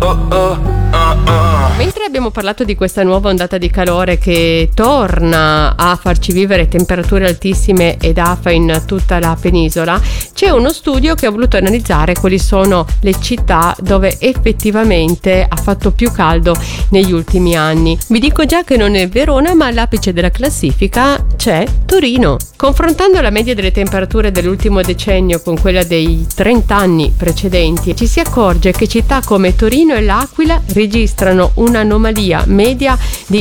Mentre abbiamo parlato di questa nuova ondata di calore che torna a farci vivere temperature altissime ed afa in tutta la penisola, c'è uno studio che ha voluto analizzare quali sono le città dove effettivamente ha fatto più caldo negli ultimi anni. Vi dico già che non è Verona, ma all'apice della classifica c'è Torino. Confrontando la media delle temperature dell'ultimo decennio con quella dei 30 anni precedenti, ci si accorge che città come Torino e L'Aquila registrano un'anomalia media di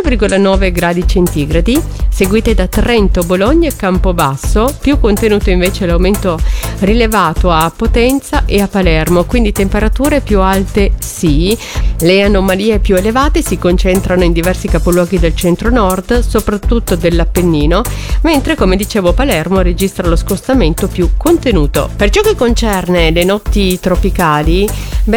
0,9 gradi centigradi, seguite da Trento, Bologna e Campobasso, più contenuto invece l'aumento rilevato a Potenza e a Palermo, quindi temperature più alte sì. Le anomalie più elevate si concentrano in diversi capoluoghi del centro-nord, soprattutto dell'Appennino, mentre come dicevo Palermo registra lo scostamento più contenuto. Per ciò che concerne le notti tropicali,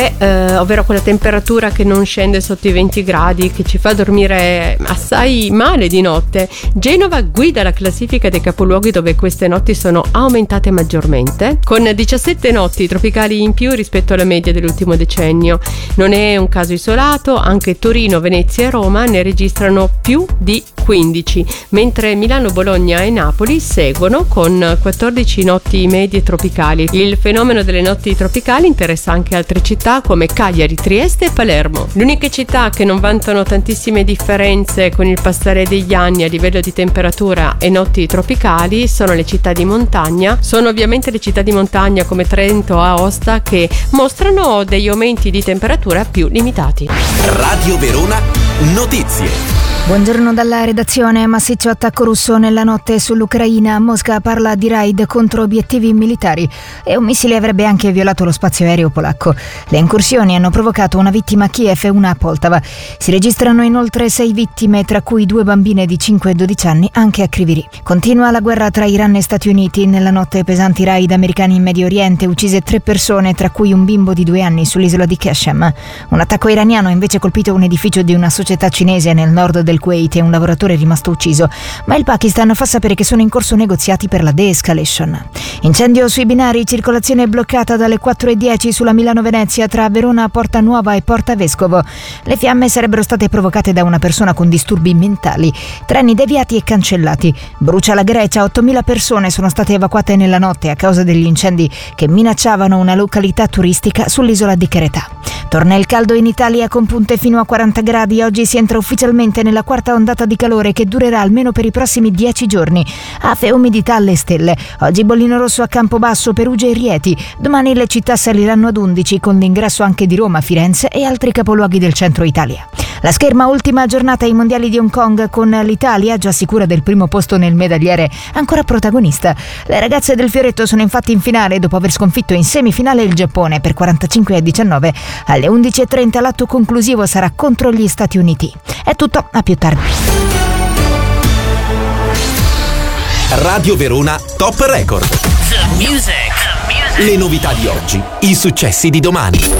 ovvero quella temperatura che non scende sotto i 20 gradi, che ci fa dormire assai male di notte, Genova guida la classifica dei capoluoghi dove queste notti sono aumentate maggiormente, con 17 notti tropicali in più rispetto alla media dell'ultimo decennio. Non è un caso isolato, anche Torino, Venezia e Roma ne registrano più di 15, mentre Milano, Bologna e Napoli seguono con 14 notti medie tropicali. Il fenomeno delle notti tropicali interessa anche altre città come Cagliari, Trieste e Palermo. Le uniche città che non vantano tantissime differenze con il passare degli anni a livello di temperatura e notti tropicali sono le città di montagna. Sono ovviamente le città di montagna come Trento o Aosta che mostrano degli aumenti di temperatura più limitati. Radio Verona Notizie. Buongiorno dalla redazione. Massiccio attacco russo nella notte sull'Ucraina. Mosca parla di raid contro obiettivi militari e un missile avrebbe anche violato lo spazio aereo polacco. Le incursioni hanno provocato una vittima a Kiev e una a Poltava. Si registrano inoltre 6 vittime, tra cui 2 bambine di 5 e 12 anni, anche a Kryvyi Rih. Continua la guerra tra Iran e Stati Uniti. Nella notte pesanti raid americani in Medio Oriente, uccise 3 persone, tra cui un bimbo di 2 anni sull'isola di Qashem. Un attacco iraniano ha invece colpito un edificio di una società cinese nel nord del Kuwait e un lavoratore è rimasto ucciso, ma il Pakistan fa sapere che sono in corso negoziati per la de-escalation. Incendio sui binari, circolazione bloccata dalle 4:10 sulla Milano-Venezia tra Verona Porta Nuova e Porta Vescovo. Le fiamme sarebbero state provocate da una persona con disturbi mentali. Treni deviati e cancellati. Brucia la Grecia, 8.000 persone sono state evacuate nella notte a causa degli incendi che minacciavano una località turistica sull'isola di Cretà. Torna il caldo in Italia con punte fino a 40 gradi. Oggi si entra ufficialmente nella quarta ondata di calore che durerà almeno per i prossimi 10 giorni. Afe e umidità alle stelle. Oggi bollino rosso a Campobasso, Perugia e Rieti. Domani le città saliranno ad 11 con l'ingresso anche di Roma, Firenze e altri capoluoghi del centro Italia. La scherma ultima giornata ai mondiali di Hong Kong con l'Italia già sicura del primo posto nel medagliere, ancora protagonista. Le ragazze del Fioretto sono infatti in finale dopo aver sconfitto in semifinale il Giappone per 45-19. Alle 11:30 l'atto conclusivo sarà contro gli Stati Uniti. È tutto, a più tardi. Radio Verona Top Record. The music. Le novità di oggi, i successi di domani.